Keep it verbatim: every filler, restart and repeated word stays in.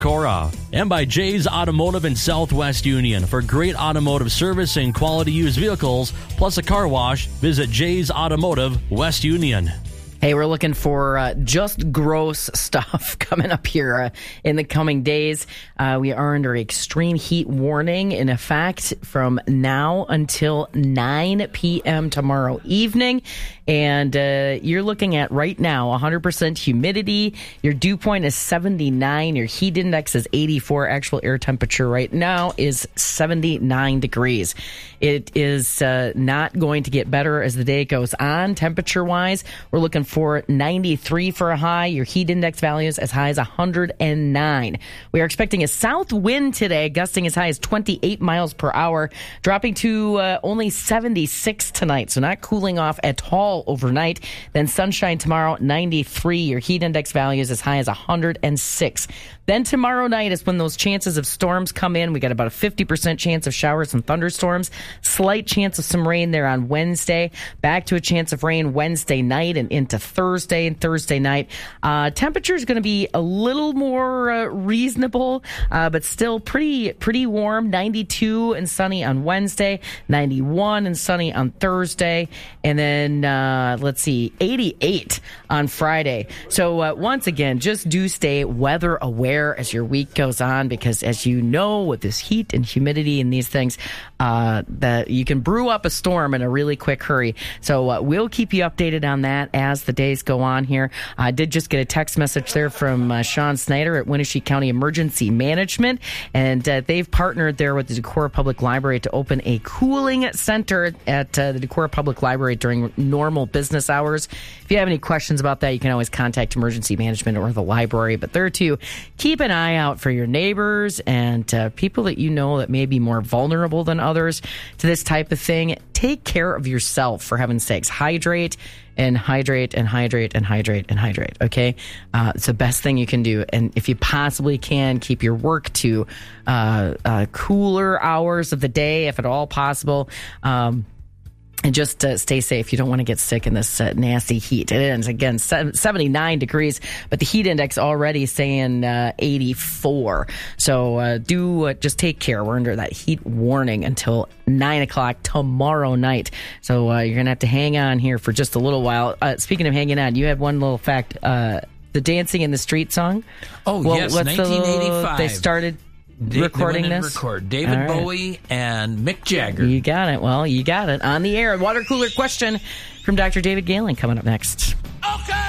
Cora, and by Jay's Automotive in Southwest Union. For great automotive service and quality used vehicles, plus a car wash, visit Jay's Automotive, West Union. Hey, we're looking for uh, just gross stuff coming up here uh, in the coming days. Uh, we are under extreme heat warning in effect from now until nine p.m. tomorrow evening. And uh, you're looking at right now one hundred percent humidity. Your dew point is seventy-nine. Your heat index is eighty-four. Actual air temperature right now is seventy-nine degrees. It is uh, not going to get better as the day goes on. Temperature-wise, we're looking for ninety-three for a high. Your heat index values as high as one hundred nine. We are expecting a south wind today, gusting as high as twenty-eight miles per hour, dropping to uh, only seventy-six tonight, so not cooling off at all overnight. Then sunshine tomorrow, ninety-three. Your heat index values as high as one hundred six. Then tomorrow night is when those chances of storms come in. We got about a fifty percent chance of showers and thunderstorms. Slight chance of some rain there on Wednesday. Back to a chance of rain Wednesday night and into Thursday and Thursday night. Uh, temperature is going to be a little more uh, reasonable, uh, but still pretty pretty warm. ninety-two and sunny on Wednesday. ninety-one and sunny on Thursday. And then, uh, let's see, eighty-eight on Friday. So uh, once again, just do stay weather aware as your week goes on, because as you know, with this heat and humidity and these things, uh, that you can brew up a storm in a really quick hurry. So uh, we'll keep you updated on that as the days go on here. I did just get a text message there from uh, Sean Snyder at Winnebago County Emergency Management, and uh, they've partnered there with the Decorah Public Library to open a cooling center at uh, the Decorah Public Library during normal business hours. If you have any questions about that, you can always contact Emergency Management or the library. But there too, keep an eye out for your neighbors and uh, people that you know that may be more vulnerable than others to this type of thing. Take care of yourself, for heaven's sakes. Hydrate and hydrate and hydrate and hydrate and hydrate, okay? Uh, it's the best thing you can do. And if you possibly can, keep your work to uh, uh, cooler hours of the day, if at all possible. Um And just uh, stay safe. You don't want to get sick in this uh, nasty heat. It is, again, seventy-nine degrees, but the heat index already saying uh, eighty-four. So uh, do uh, just take care. We're under that heat warning until nine o'clock tomorrow night. So uh, you're going to have to hang on here for just a little while. Uh, speaking of hanging on, you had one little fact. Uh, the Dancing in the Street song. Oh, well, yes, what's nineteen eighty-five. The, they started... Da- recording this? Record. David right. Bowie and Mick Jagger. You got it. Well, you got it on the air. Water cooler question from Doctor David Galen coming up next. Okay.